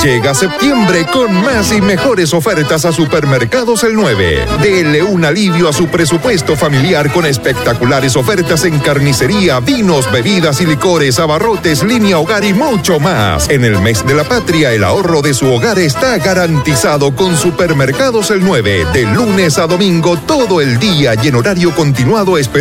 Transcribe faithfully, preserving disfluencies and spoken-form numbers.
Llega septiembre con más y mejores ofertas a Supermercados El nueve. Dele un alivio a su presupuesto familiar con espectaculares ofertas en carnicería, vinos, bebidas y licores, abarrotes, línea hogar y mucho más. En el mes de la patria, el ahorro de su hogar está garantizado con Supermercados El nueve. De lunes a domingo, todo el día y en horario continuado.